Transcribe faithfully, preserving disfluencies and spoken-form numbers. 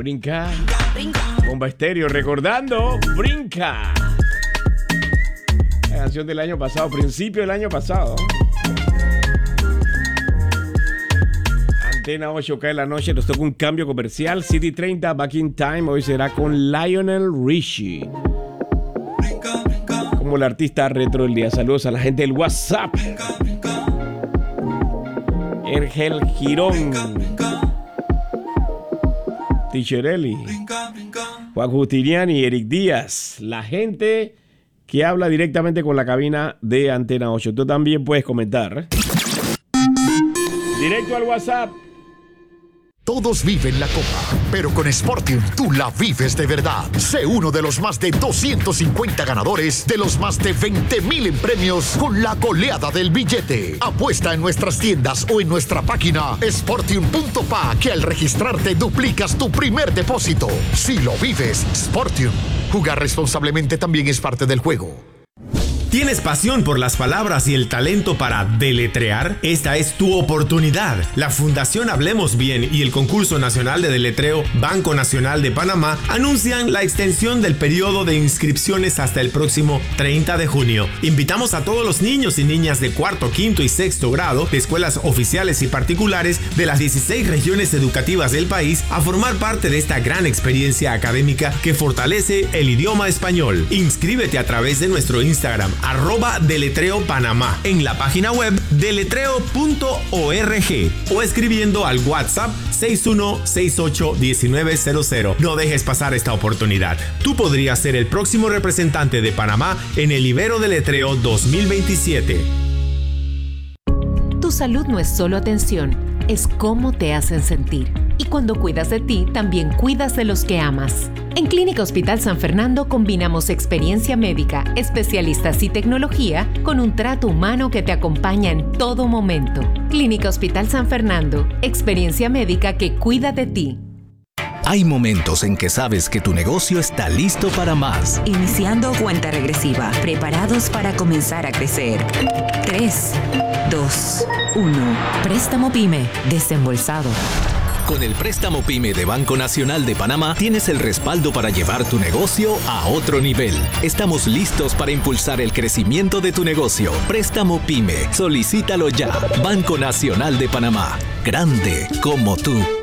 Brinca. Bomba Estéreo recordando Brinca. La canción del año pasado, principio del año pasado. Antena ocho K de la noche, nos toca un cambio comercial. City treinta, Back in Time. Hoy será con Lionel Richie como el artista retro del día. Saludos a la gente del WhatsApp. Ergel Girón, Ticherelli, Juan Justiniani, Eric Díaz, la gente que habla directamente con la cabina de Antena ocho. Tú también puedes comentar. Directo al WhatsApp. Todos viven la copa, pero con Sportium tú la vives de verdad. Sé uno de los más de doscientos cincuenta ganadores de los más de veinte mil en premios con la goleada del billete. Apuesta en nuestras tiendas o en nuestra página sportium punto pa, que al registrarte duplicas tu primer depósito. Si lo vives, Sportium. Jugar responsablemente también es parte del juego. ¿Tienes pasión por las palabras y el talento para deletrear? Esta es tu oportunidad. La Fundación Hablemos Bien y el Concurso Nacional de Deletreo Banco Nacional de Panamá anuncian la extensión del periodo de inscripciones hasta el próximo treinta de junio. Invitamos a todos los niños y niñas de cuarto, quinto y sexto grado de escuelas oficiales y particulares de las dieciséis regiones educativas del país a formar parte de esta gran experiencia académica que fortalece el idioma español. Inscríbete a través de nuestro Instagram arroba Deletreo Panamá, en la página web deletreo punto org o escribiendo al WhatsApp seis uno seis ocho uno nueve cero cero. No dejes pasar esta oportunidad. Tú podrías ser el próximo representante de Panamá en el Ibero Deletreo dos mil veintisiete. Tu salud no es solo atención, es cómo te hacen sentir. Y cuando cuidas de ti, también cuidas de los que amas. En Clínica Hospital San Fernando combinamos experiencia médica, especialistas y tecnología con un trato humano que te acompaña en todo momento. Clínica Hospital San Fernando, experiencia médica que cuida de ti. Hay momentos en que sabes que tu negocio está listo para más. Iniciando cuenta regresiva, preparados para comenzar a crecer. tres, dos, uno. Préstamo PYME, desembolsado. Con el préstamo PYME de Banco Nacional de Panamá tienes el respaldo para llevar tu negocio a otro nivel. Estamos listos para impulsar el crecimiento de tu negocio. Préstamo PYME. Solicítalo ya. Banco Nacional de Panamá. Grande como tú.